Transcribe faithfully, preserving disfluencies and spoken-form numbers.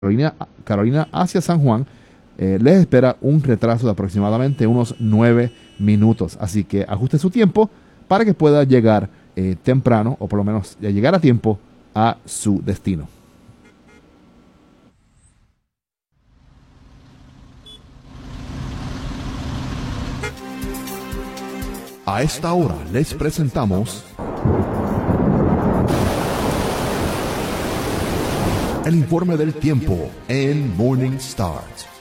Carolina, Carolina hacia San Juan, eh, les espera un retraso de aproximadamente unos nueve minutos. Así que ajuste su tiempo para que pueda llegar eh, temprano, o por lo menos llegar a tiempo a su destino. A esta hora les presentamos el informe del tiempo en Morning Start.